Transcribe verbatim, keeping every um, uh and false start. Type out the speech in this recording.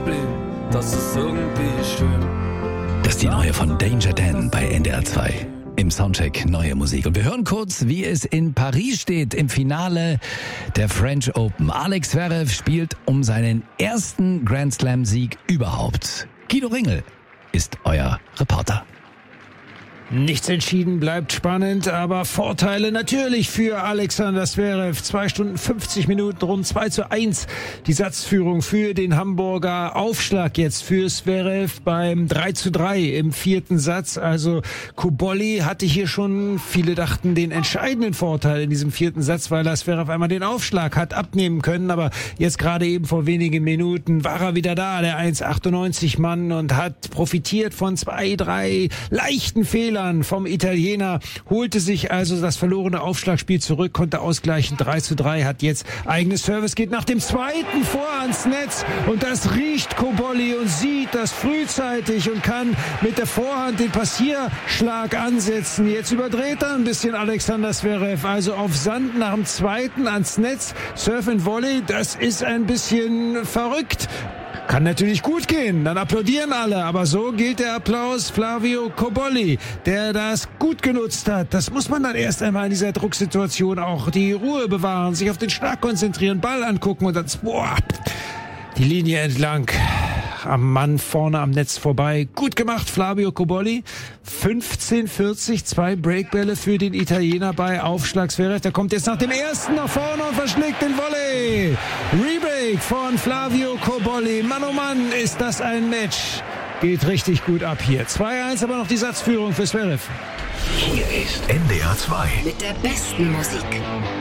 geblieben, das ist irgendwie schön. Das ist die neue von Danger Dan bei N D R zwei. Im Soundcheck neue Musik. Und wir hören kurz, wie es in Paris steht im Finale der French Open. Alex Zverev spielt um seinen ersten Grand Slam Sieg überhaupt. Guido Ringel ist euer Reporter. Nichts entschieden, bleibt spannend, aber Vorteile natürlich für Alexander Zverev. Zwei Stunden fünfzig Minuten, rund zwei zu eins. Die Satzführung für den Hamburger. Aufschlag jetzt für Zverev beim drei zu drei im vierten Satz. Also Cobolli hatte hier schon, viele dachten, den entscheidenden Vorteil in diesem vierten Satz, weil er Zverev einmal den Aufschlag hat abnehmen können. Aber jetzt gerade eben vor wenigen Minuten war er wieder da, der eins achtundneunzig Mann, und hat profitiert von zwei, drei leichten Fehlern vom Italiener, holte sich also das verlorene Aufschlagspiel zurück, konnte ausgleichen. drei zu drei, hat jetzt eigenes Service, geht nach dem zweiten vor ans Netz, und das riecht Cobolli und sieht das frühzeitig und kann mit der Vorhand den Passierschlag ansetzen. Jetzt überdreht er ein bisschen Alexander Zverev, also auf Sand nach dem zweiten ans Netz. Surf and Volley, das ist ein bisschen verrückt. Kann natürlich gut gehen, dann applaudieren alle, aber so gilt der Applaus Flavio Cobolli, der das gut genutzt hat. Das muss man dann erst einmal in dieser Drucksituation auch die Ruhe bewahren, sich auf den Schlag konzentrieren, Ball angucken und dann boah, die Linie entlang. Am Mann vorne am Netz vorbei. Gut gemacht, Flavio Cobolli. fünfzehn vierzig, zwei Breakbälle für den Italiener bei Aufschlag Zverev. Der kommt jetzt nach dem ersten nach vorne und verschlägt den Volley. Rebreak von Flavio Cobolli. Mann, oh Mann, ist das ein Match. Geht richtig gut ab hier. zwei eins, aber noch die Satzführung für Zverev. Hier ist N D R zwei. Mit der besten Musik.